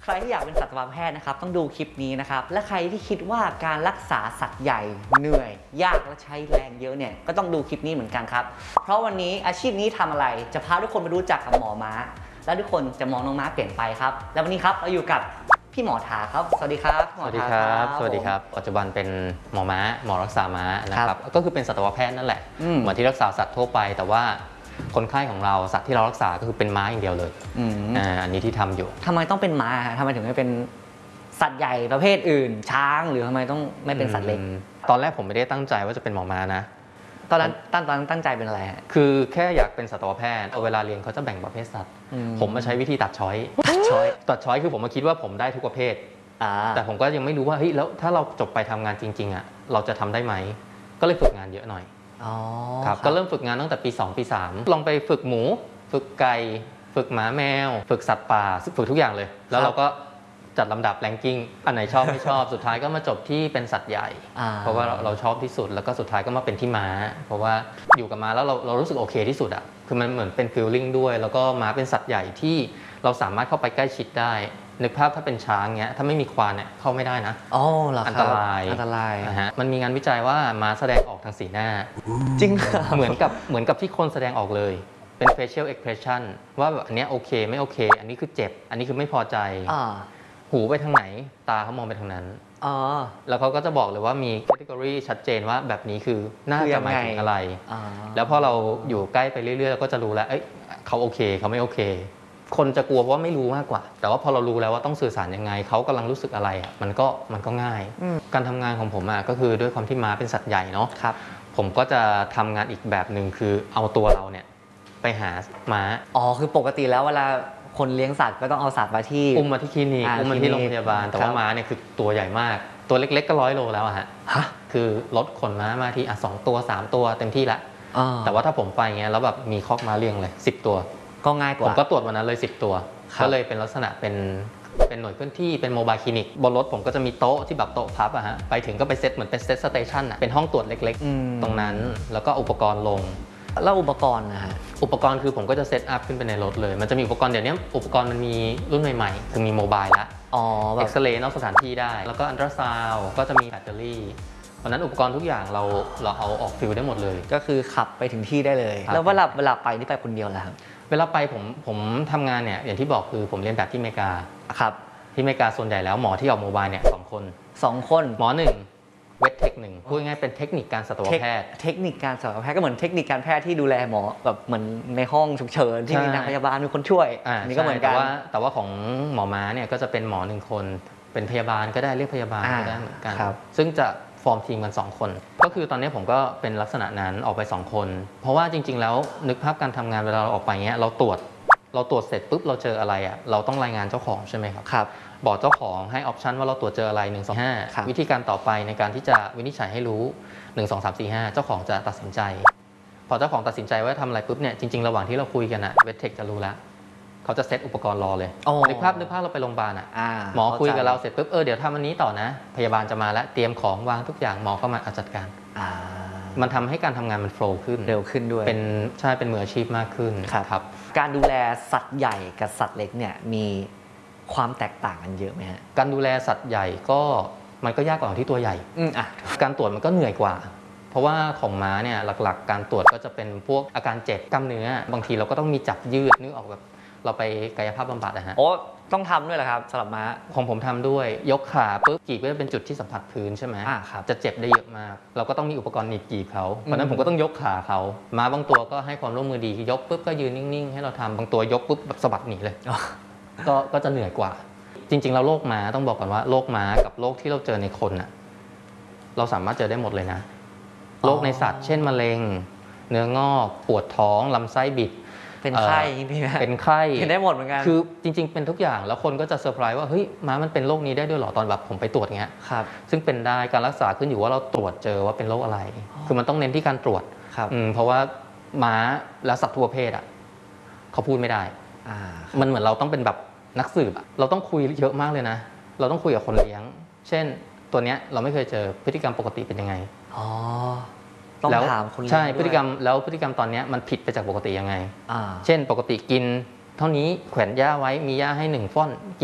ใครที่อยากเป็นสัตวแพทย์นะครับต้องดูคลิปนี้นะครับและใครที่คิดว่าการรักษาสัตว์ใหญ่เหนื่อยยากและใช้แรงเยอะเนี่ยก็ต้องดูคลิปนี้เหมือนกันครับเพราะวันนี้อาชีพนี้ทำอะไรจะพาทุกคนไปรู้จักกับหมอม้าและทุกคนจะมองน้องม้าเปลี่ยนไปครับและวันนี้ครับเราอยู่กับพี่หมอทาครับสวัสดีครับสวัสดีครับสวัสดีครับปัจจุบันเป็นหมอม้าหมอรักษาม้านะครับก็คือเป็นสัตวแพทย์นั่นแหละเหมือนที่รักษาสัตว์ทั่วไปแต่ว่าคนไข้ของเราสัตว์ที่เรารักษาก็คือเป็นม้าอย่างเดียวเลยอันนี้ที่ทำอยู่ทำไมต้องเป็นม้าทำไมถึงไม่เป็นสัตว์ใหญ่ประเภทอื่นช้างหรือทำไมต้องไม่เป็นสัตว์เล็กตอนแรกผมไม่ได้ตั้งใจว่าจะเป็นหมอม้านะตอนนั้นตั้งใจเป็นอะไรฮะคือแค่อยากเป็นสัตวแพทย์เวลาเรียนเขาจะแบ่งประเภทสัตว์ผมมาใช้วิธีตัดช้อยคือผมมาคิดว่าผมได้ทุกประเภทแต่ผมก็ยังไม่รู้ว่าเฮ้ยแล้วถ้าเราจบไปทำงานจริงๆอ่ะเราจะทำได้ไหมก็เลยฝึกงานเยอะหน่อยครับก็เริ่มฝึกงานตั้งแต่ปี2ปี3ลองไปฝึกหมูฝึกไก่ฝึกหมาแมวฝึกสัตว์ป่าฝึกทุกอย่างเลยแล้วเราก็จัดลำดับแรงกิ้งอันไหนชอบไม่ชอบสุดท้ายก็มาจบที่เป็นสัตว์ใหญ่เพราะว่าเราชอบที่สุดแล้วก็สุดท้ายก็มาเป็นที่ม้าเพราะว่าอยู่กับม้าแล้วเรารู้สึกโอเคที่สุดอ่ะคือมันเหมือนเป็นฟีลลิ่งด้วยแล้วก็ม้าเป็นสัตว์ใหญ่ที่เราสามารถเข้าไปใกล้ชิดได้นึกภาพถ้าเป็นช้างเงี้ยถ้าไม่มีควานเนี่ยเข้าไม่ได้นะอันตรายนะฮะมันมีงานวิจัยว่าม้าแสดงออกทางสีหน้าจริงเหมือนกับที่คนแสดงออกเลยเป็น facial expression ว่าแบบอันนี้โอเคไม่โอเคอันนี้คือเจ็บอันนี้คือไม่พอใจหูไปทางไหนตาเขามองไปทางนั้นแล้วเขาก็จะบอกเลยว่ามี category ชัดเจนว่าแบบนี้คือน่าจะหมายถึงอะไรแล้วพอเราอยู่ใกล้ไปเรื่อยๆเราก็จะรู้แล้วเขาโอเคเขาไม่โอเคคนจะกลัวเพราะว่าไม่รู้มากกว่าแต่ว่าพอเรารู้แล้วว่าต้องสื่อสารยังไงเขากำลังรู้สึกอะไรมันก็ง่ายการทำงานของผมก็คือด้วยความที่ม้าเป็นสัตว์ใหญ่เนาะผมก็จะทำงานอีกแบบหนึ่งคือเอาตัวเราเนี่ยไปหาม้าคือปกติแล้วเวลาคนเลี้ยงสัตว์ก็ต้องเอาสัตว์มาที่อุ้มมาที่คลินิกอุ้มมาที่โรงพยาบาลแต่ว่าม้าเนี่ยคือตัวใหญ่มากตัวเล็กๆก็100 โลแล้วฮะคือลดขนม้ามาที่2 ตัว 3 ตัวเต็มที่ละแต่ว่าถ้าผมไปเงี้ยแล้วแบบมีคอกม้าเลี้ยงเลย10 ตัวก็ง่ายกว่าผมก็ตรวจวันนั้นเลย10 ตัวก็เลยเป็นลักษณะเป็นหน่วยเคลื่อนที่เป็นโมบายคลินิกบนรถผมก็จะมีโต๊ะที่แบบโต๊ะพับไปถึงก็ไปเซตเหมือนเป็นเซตสเตชันเป็นห้องตรวจเล็กๆตรงนั้นแล้วก็อุปกรณ์ลงแล้วอุปกรณ์นะฮะอุปกรณ์คือผมก็จะเซตอัพขึ้นไปในรถเลยมันจะมีอุปกรณ์เดี๋ยวนี้อุปกรณ์มันมีรุ่นใหม่ๆคือมีโมบายแล้วเอ็กซเรย์นอกสถานที่ได้แล้วก็อัลตราซาวด์ก็จะมีแบตเตอรี่เพราะนั้นอุปกรณ์ทุกอย่างเราเอาออกฟิลได้หมดเลยก็คือขับไปถึงที่ได้เลยแล้วเวลาไปนี่ไปคนเดียวแล้วครับเวลาไปผมทำงานเนี่ยอย่างที่บอกคือผมเรียนแบบที่อเมริกาครับที่อเมริกาส่วนใหญ่แล้วหมอที่ออกโมบายเนี่ย2 คนหมอ1เวทเทค1พูดง่ายเป็นเทคนิคการสัตวแพทย์เทคนิคการสัตวแพทย์ก็เหมือนเทคนิคการแพทย์ที่ดูแลหมอแบบเหมือนในห้องฉุกเฉินที่มีนางพยาบาลมีคนช่วยนี่ก็เหมือนกันแต่ว่าของหมอม้าเนี่ยก็จะเป็นหมอ1 คนเป็นพยาบาลก็ได้เรียกพยาบาลก็ได้เหมือนกันซึ่งจะฟอร์มทีมกัน2 คนก็คือตอนนี้ผมก็เป็นลักษณะนั้นออกไป2 คนเพราะว่าจริงๆแล้วนึกภาพการทำงานเวลาเราออกไปเงี้ยเราตรวจเสร็จปุ๊บเราเจออะไรเราต้องรายงานเจ้าของใช่ไหมครับบอกเจ้าของให้ออปชันว่าเราตรวจเจออะไร1 2 5วิธีการต่อไปในการที่จะวินิจฉัยให้รู้1 2 3 4 5เจ้าของจะตัดสินใจพอเจ้าของตัดสินใจว่าทำอะไรปุ๊บเนี่ยจริงๆระหว่างที่เราคุยกันเวทเทคจะรู้แล้วเขาจะเซตอุปกรณ์รอเลยนึกภาพเราไปโรงพยาบาลหมอคุยกับเราเสร็จปุ๊บเดี๋ยวทำอันนี้ต่อนะพยาบาลจะมาแล้วเตรียมของวางทุกอย่างหมอก็มาจัดการมันทำให้การทำงานมันโฟล์ขึ้นเร็วขึ้นด้วยเป็นมืออาชีพมากขึ้นครับการดูแลสัตว์ใหญ่กับสัตว์เล็กเนี่ยมีความแตกต่างกันเยอะไหมฮะการดูแลสัตว์ใหญ่ก็มันก็ยากกว่าที่ตัวใหญ่การตรวจมันก็เหนื่อยกว่าเพราะว่าของม้าเนี่ยหลักๆการตรวจก็จะเป็นพวกอาการเจ็บกล้ามเนื้อบางทีเราก็ต้องมีจับยืดนึกออกแบบเราไปกายภาพบำบัดต้องทำด้วยเหรอครับสำหรับม้าของผมทำด้วยยกขาปุ๊บกีบก็จะเป็นจุดที่สัมผัสพื้นใช่ไหมจะเจ็บได้เยอะมากเราก็ต้องมีอุปกรณ์หนีบกีบเขาเพราะนั้นผมก็ต้องยกขาเขาม้าบางตัวก็ให้ความร่วมมือดียกปุ๊บก็ยืนนิ่งๆให้เราทำบางตัวยกปุ๊บแบบสะบัดหนีเลยก็จะเหนื่อยกว่าจริงๆแล้วโรคม้าต้องบอกก่อนว่าโรคม้ากับโรคที่เราเจอในคนเราสามารถเจอได้หมดเลยนะโรคในสัตว์เช่นมะเร็งเนื้องอกปวดท้องลำไส้บิดเป็นไข้เป็นไข้เป็นได้หมดเหมือนกันคือจริงๆเป็นทุกอย่างแล้วคนก็จะเซอร์ไพรส์ว่าเฮ้ยม้ามันเป็นโรคนี้ได้ด้วยหรอตอนแบบผมไปตรวจเงี้ยซึ่งเป็นได้การรักษาขึ้นอยู่ว่าเราตรวจเจอว่าเป็นโรคอะไรคือมันต้องเน้นที่การตรวจเพราะว่าม้าและสัตว์ทั่วประเภทเขาพูดไม่ได้มันเหมือนเราต้องเป็นแบบนักสืบเราต้องคุยเยอะมากเลยนะเราต้องคุยกับคนเลี้ยงเช่นตัวเนี้ยเราไม่เคยเจอพฤติกรรมปกติเป็นยังไงต้องถามคนเลี้ยงใช่พฤติกรรมตอนนี้มันผิดไปจากปกติยังไงเช่นปกติกินเท่านี้แขวนหญ้าไว้มีหญ้าให้1 ฟ่อนกินหมด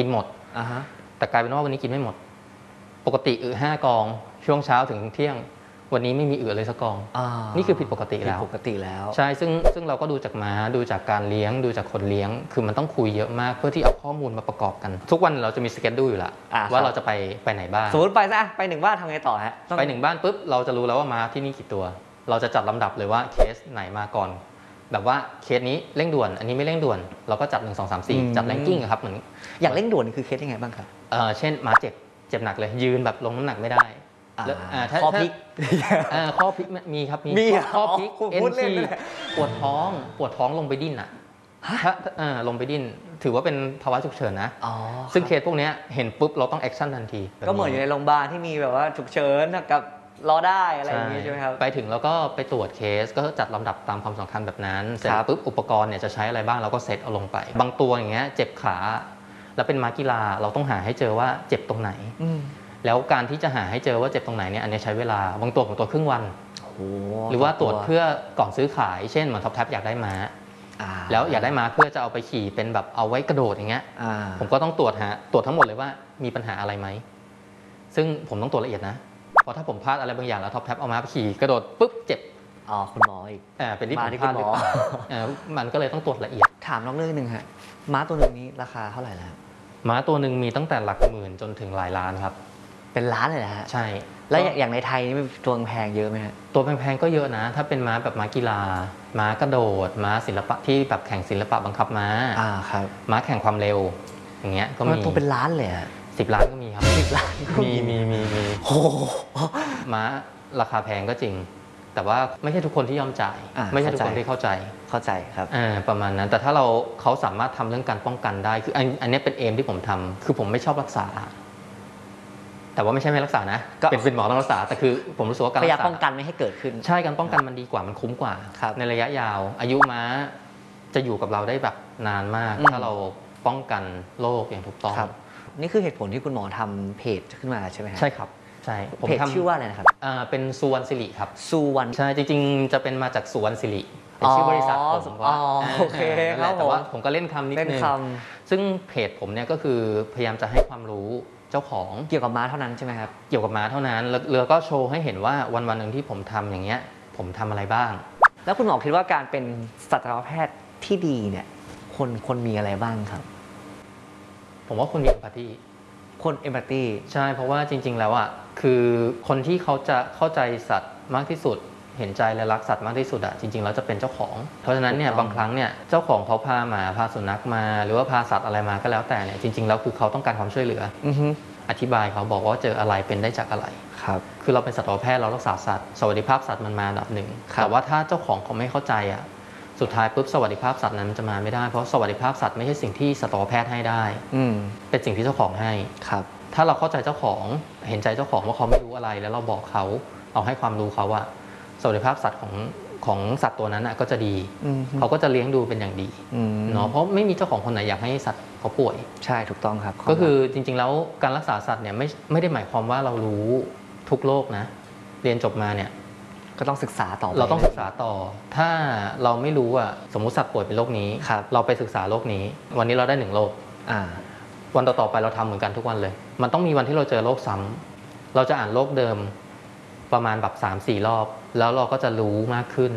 แต่กลายเป็นว่าวันนี้กินไม่หมดปกติ5 กองช่วงเช้าถึงเที่ยงวันนี้ไม่มีเลยสักกองนี่คือผิดปกติแล้วใช่ซึ่งเราก็ดูจากม้าดูจากการเลี้ยงดูจากคนเลี้ยงคือมันต้องคุยเยอะมากเพื่อที่เอาข้อมูลมาประกอบกันทุกวันเราจะมีสเกจดูอยู่ละว่าเราจะไปไหนบ้างสมมติไป1 บ้านทำไงต่อฮะไป1 บ้านปุ๊บเราจะรู้แล้วว่าม้าที่นี่กี่ตัวเราจะจัดลำดับเลยว่าเคสไหนมาก่อนแบบว่าเคสนี้เร่งด่วนอันนี้ไม่เร่งด่วนเราก็จัด1 2 3 4จัดแรงกิ้งครับเหมือนอย่างเร่งด่วนคือเคสยังไงบ้างครับเช่นม้าเจ็บหนักเลยยืนแบบลงน้ำหนักไม่ได้ข้อพลิกข้อพลิกมีครับมีข้อพลิกเอ็นทีปวดท้องลงไปดิ้นถ้าลงไปดิ้นถือว่าเป็นภาวะฉุกเฉินนะซึ่งเคสพวกนี้เห็นปุ๊บเราต้องแอคชั่นทันทีก็เหมือนอยู่ในโรงพยาบาลที่มีแบบว่าฉุกเฉินกับรอได้อะไรอย่างนี้ใช่ไหมครับไปถึงแล้วก็ไปตรวจเคสก็จัดลำดับตามความสำคัญแบบนั้นเสร็จปุ๊บอุปกรณ์เนี่ยจะใช้อะไรบ้างเราก็เซตเอาลงไปบางตัวอย่างเงี้ยเจ็บขาแล้วเป็นม้ากีฬาเราต้องหาให้เจอว่าเจ็บตรงไหนแล้วการที่จะหาให้เจอว่าเจ็บตรงไหนเนี่ยอันนี้ใช้เวลาบางตัวของตัวครึ่งวันหรือว่าตรวจเพื่อก่อนซื้อขายเช่นเหมือนท็อปแท็บอยากได้ม้าแล้วอยากได้ม้าเพื่อจะเอาไปขี่เป็นแบบเอาไว้กระโดดอย่างเงี้ยผมก็ต้องตรวจทั้งหมดเลยว่ามีปัญหาอะไรไหมซึ่งผมต้องตรวจละเอียดนะเพราะถ้าผมพลาดอะไรบางอย่างแล้วท็อปแท็บเอาม้าไปขี่กระโดดปุ๊บเจ็บคุณหมออีกเป็นที่ผมพลาดหรือเปล่ามันก็เลยต้องตรวจละเอียดถามน้องเรื่องนึงฮะม้าตัวนึงนี้ราคาเท่าไหร่แล้วม้าตัวหนึ่งมีตั้งแต่หลักหมื่นจนถึงหลายล้านครับเป็นล้านเลยนะฮะใช่แล้วอย่างในไทยนี่ตัวแพงเยอะไหมฮะตัวแพงๆก็เยอะนะถ้าเป็นม้าแบบม้ากีฬาม้ากระโดดม้าศิลปะที่แบบแข่งศิลปะบังคับม้าครับม้าแข่งความเร็วอย่างเงี้ยก็มีตัวเป็นล้านเลยฮะ 10 ล้านก็มีครับ 10 ล้านมีโอ้ม้าราคาแพงก็จริงแต่ว่าไม่ใช่ทุกคนที่ยอมจ่ายไม่ใช่ทุกคนที่เข้าใจครับประมาณนั้นแต่ถ้าเขาสามารถทำเรื่องการป้องกันได้คืออันนี้เป็นเอมที่ผมทำคือผมไม่ชอบรักษาแต่ว่าไม่ใช่ไม่รักษานะเป็นหมอต้องรักษาแต่คือผมรู้สึกว่าการรักษาป้องกันไม่ให้เกิดขึ้นใช่การป้องกันมันดีกว่ามันคุ้มกว่าในระยะยาวอายุม้าจะอยู่กับเราได้แบบนานมากถ้าเราป้องกันโรคอย่างถูกต้องนี่คือเหตุผลที่คุณหมอทำเพจขึ้นมาใช่ไหมใช่ครับใช่เพจชื่อว่าอะไรนะครับเป็นสุวรรณสิริครับสุวรรณใช่จริงๆจะเป็นมาจากสุวรรณสิริเป็นชื่อบริษัทผมว่าโอเคครับแต่ว่าผมก็เล่นคำนิดนึงซึ่งเพจผมเนี่ยก็คือพยายามจะให้ความรู้เจ้าของเกี่ยวกับม้าเท่านั้นใช่ไหมครับเกี่ยวกับม้าเท่านั้นแล้วก็โชว์ให้เห็นว่าวันหนึ่งที่ผมทำอย่างเงี้ยผมทำอะไรบ้างแล้วคุณหมอคิดว่าการเป็นสัตวแพทย์ที่ดีเนี่ยคนมีอะไรบ้างครับผมว่าคนมีเอมพัตตีใช่เพราะว่าจริงๆแล้วอ่ะคือคนที่เขาจะเข้าใจสัตว์มากที่สุดเห็นใจและรักสัตว์มากที่สุดอ่ะจริงๆแล้วจะเป็นเจ้าของเพราะฉะนั้นเนี่ยบางครั้งเนี่ยเจ้าของเขาพาหมาพาสุนัขมาหรือว่าพาสัตว์อะไรมาก็แล้วแต่เนี่ยจริงๆแล้วคือเขาต้องการความช่วยเหลืออธิบายเขาบอกว่าเจออะไรเป็นได้จากอะไรครับคือเราเป็นสัตวแพทย์เรารักษาสัตว์สวัสดิภาพสัตว์มันมาอันดับหนึ่งแต่ว่าถ้าเจ้าของเขาไม่เข้าใจอ่ะสุดท้ายปุ๊บสวัสดิภาพสัตว์นั้นมันจะมาไม่ได้เพราะสวัสดิภาพสัตว์ไม่ใช่สิ่งที่สัตวแพทย์ให้ได้เป็นสิ่งที่เจ้าของให้ครับถ้าเราเข้าใจเจ้าของเห็นใจเจ้าของว่าเขาไม่รู้อะไรแล้วเราบอกเขาเอาให้ความรู้เขาว่าสวัสดิภาพสัตว์ของสัตว์ตัวนั้นก็จะดีเขาก็จะเลี้ยงดูเป็นอย่างดีเนาะเพราะไม่มีเจ้าของคนไหนอยากให้สัตว์เขาป่วยใช่ถูกต้องครับก็คือจริงๆแล้วการรักษาสัตว์เนี่ยไม่ได้หมายความว่าเรารู้ทุกโรคนะเรียนจบมาเนี่ยก็ต้องศึกษาต่อเราต้องศึกษาต่อถ้าเราไม่รู้สมมุติสัตว์ป่วยเป็นโรคนี้เราไปศึกษาโรคนี้วันนี้เราได้1 โรควันต่อๆไปเราทำเหมือนกันทุกวันเลยมันต้องมีวันที่เราเจอโรคซ้ำเราจะอ่านโรคเดิมประมาณแบบ 3-4 รอบแล้วเราก็จะรู้มากขึ้น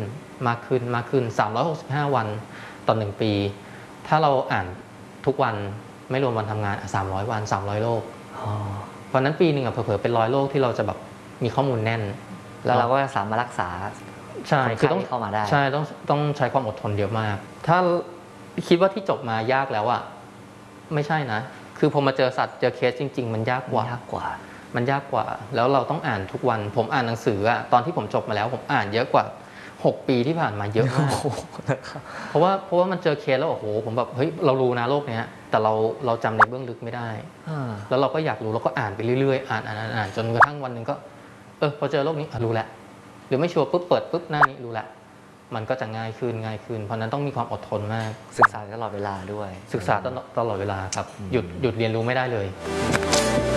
365 วันต่อ1 ปีถ้าเราอ่านทุกวันไม่รวมวันทำงาน300 วัน300 โรคเพราะนั้นปีนึงเผลอๆเป็น100 โรคที่เราจะแบบมีข้อมูลแน่นแล้วเราก็สามารถรักษาใช่คือต้องเข้ามาได้ใช่ต้องใช้ความอดทนเยอะมากถ้าคิดว่าที่จบมายากแล้วไม่ใช่นะคือพอมาเจอสัตว์เจอเคสจริงๆมันยากกว่าแล้วเราต้องอ่านทุกวันผมอ่านหนังสือตอนที่ผมจบมาแล้วผมอ่านเยอะกว่า6 ปีที่ผ่านมาเยอะมากเพราะว่ามันเจอเคสแล้วโอ้โหผมแบบเฮ้ยเรารู้นะโรคเนี้ยแต่เราจำในเบื้องลึกไม่ได้แล้วเราก็อยากรู้เราก็อ่านไปเรื่อยๆอ่านจนกระทั่งวันนึงก็พอเจอโรคนี้รู้แล้วหรือไม่ชัวร์ปุ๊บเปิดปุ๊บหน้านี้รู้แล้วมันก็จะง่ายขึ้นเพราะนั้นต้องมีความอดทนมากศึกษาตลอดเวลาด้วยศึกษาตลอดเวลาครับหยุดเรียนรู้ไม่ได้เลย